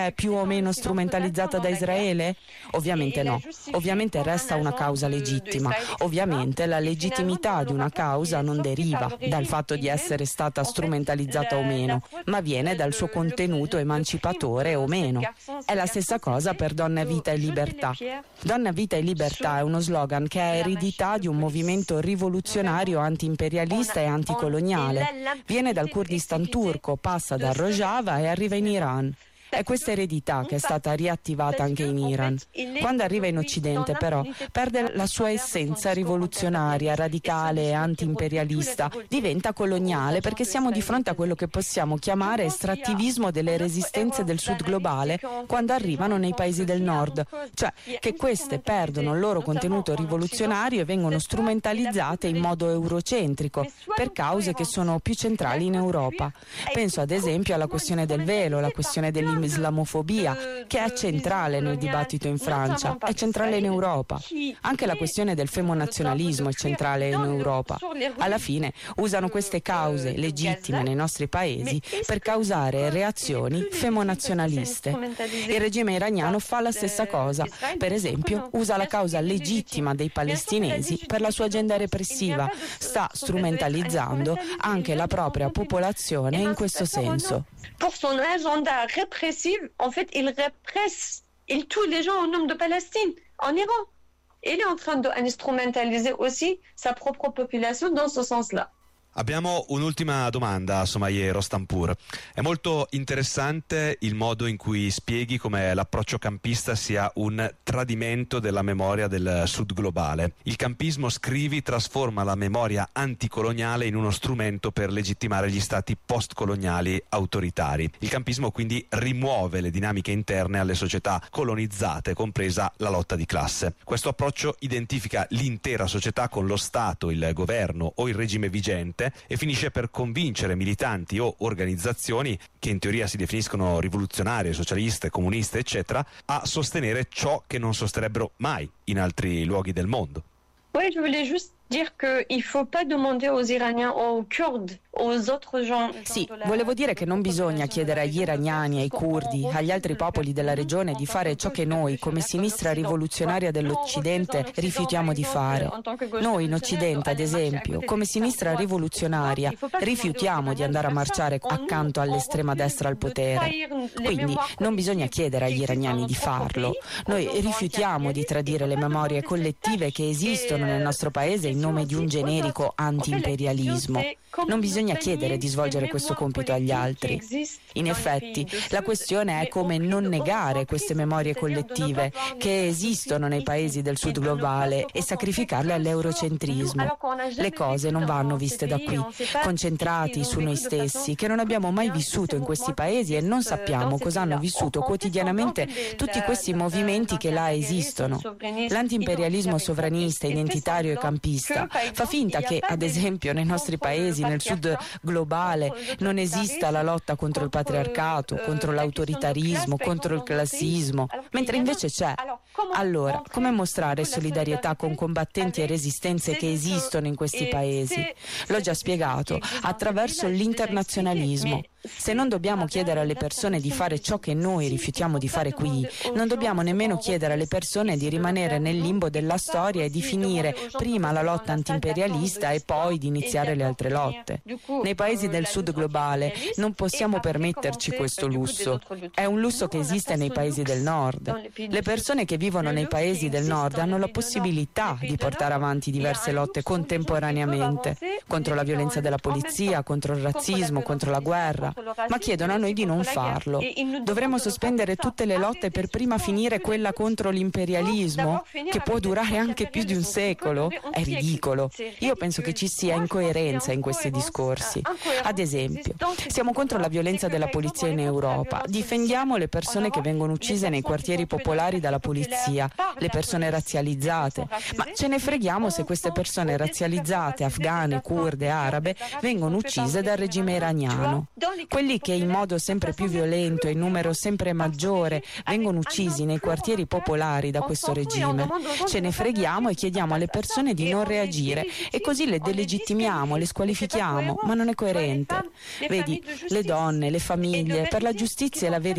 è più o meno strumentalizzata da Israele? Ovviamente no, ovviamente resta una causa legittima, ovviamente la legittimità di una causa non deriva dal fatto di essere stata strumentalizzata o meno, ma viene dal suo contenuto emancipatore o meno. È la stessa cosa per Donna, Vita e Libertà. Donna, Vita e Libertà è uno slogan che è eredità di un movimento rivoluzionario anti-imperialista e anticoloniale. Viene dal Kurdistan turco, passa dal Rojava e arriva in Iran. È questa eredità che è stata riattivata anche in Iran. Quando arriva in Occidente, però, perde la sua essenza rivoluzionaria, radicale e anti-imperialista. Diventa coloniale perché siamo di fronte a quello che possiamo chiamare estrattivismo delle resistenze del sud globale quando arrivano nei paesi del nord. Cioè che queste perdono il loro contenuto rivoluzionario e vengono strumentalizzate in modo eurocentrico per cause che sono più centrali in Europa. Penso ad esempio alla questione del velo, la questione dell'islamofobia, che è centrale nel dibattito in Francia, è centrale in Europa. Anche la questione del femonazionalismo è centrale in Europa. Alla fine usano queste cause legittime nei nostri paesi per causare reazioni femonazionaliste. Il regime iraniano fa la stessa cosa. Per esempio, usa la causa legittima dei palestinesi per la sua agenda repressiva. Sta strumentalizzando anche la propria popolazione in questo senso. Pour son agenda répressif, en fait, il répresse, il tue les gens au nom de Palestine, en Iran. Il est en train d'instrumentaliser aussi sa propre population dans ce sens-là. Abbiamo un'ultima domanda, Somaye Rostanpour. È molto interessante il modo in cui spieghi come l'approccio campista sia un tradimento della memoria del sud globale. Il campismo, scrivi, trasforma la memoria anticoloniale in uno strumento per legittimare gli stati postcoloniali autoritari. Il campismo quindi rimuove le dinamiche interne alle società colonizzate, compresa la lotta di classe. Questo approccio identifica l'intera società con lo Stato, il governo o il regime vigente e finisce per convincere militanti o organizzazioni che in teoria si definiscono rivoluzionarie, socialiste, comuniste, eccetera, a sostenere ciò che non sosterrebbero mai in altri luoghi del mondo. Oui, je voulais juste dire qu'il faut pas demander aux Iraniens, aux Kurdes, aux autres gens. Sì, volevo dire che non bisogna chiedere agli iraniani, ai curdi, agli altri popoli della regione di fare ciò che noi, come sinistra rivoluzionaria dell'Occidente, rifiutiamo di fare. Noi in Occidente, ad esempio, come sinistra rivoluzionaria, rifiutiamo di andare a marciare accanto all'estrema destra al potere. Quindi non bisogna chiedere agli iraniani di farlo. Noi rifiutiamo di tradire le memorie collettive che esistono nel nostro paese in nome di un generico anti-imperialismo. Non bisogna chiedere di svolgere questo compito agli altri. In effetti, la questione è come non negare queste memorie collettive che esistono nei paesi del sud globale e sacrificarle all'eurocentrismo. Le cose non vanno viste da qui, concentrati su noi stessi, che non abbiamo mai vissuto in questi paesi e non sappiamo cosa hanno vissuto quotidianamente tutti questi movimenti che là esistono. L'antiimperialismo sovranista, identitario e campista fa finta che, ad esempio, nei nostri paesi, nel sud globale, non esista la lotta contro il patriarcato, contro l'autoritarismo, contro il classismo, mentre invece c'è. Allora, come mostrare solidarietà con combattenti e resistenze che esistono in questi paesi? L'ho già spiegato, attraverso l'internazionalismo. Se non dobbiamo chiedere alle persone di fare ciò che noi rifiutiamo di fare qui, non dobbiamo nemmeno chiedere alle persone di rimanere nel limbo della storia e di finire prima la lotta antiimperialista e poi di iniziare le altre lotte. Nei paesi del sud globale non possiamo permetterci questo lusso. È un lusso che esiste nei paesi del nord. Le persone che vivono nei paesi del nord hanno la possibilità di portare avanti diverse lotte contemporaneamente, contro la violenza della polizia, contro il razzismo, contro la guerra, ma chiedono a noi di non farlo. Dovremmo sospendere tutte le lotte per prima finire quella contro l'imperialismo, che può durare anche più di un secolo? È ridicolo. Io penso che ci sia incoerenza in questi discorsi. Ad esempio, siamo contro la violenza della polizia in Europa, difendiamo le persone che vengono uccise nei quartieri popolari dalla polizia, le persone razzializzate, ma ce ne freghiamo se queste persone razzializzate, afghane, kurde, arabe, vengono uccise dal regime iraniano. Quelli che in modo sempre più violento e in numero sempre maggiore vengono uccisi nei quartieri popolari da questo regime. Ce ne freghiamo e chiediamo alle persone di non reagire e così le delegittimiamo, le squalifichiamo, ma non è coerente. Vedi, le donne, le famiglie, per la giustizia e la verità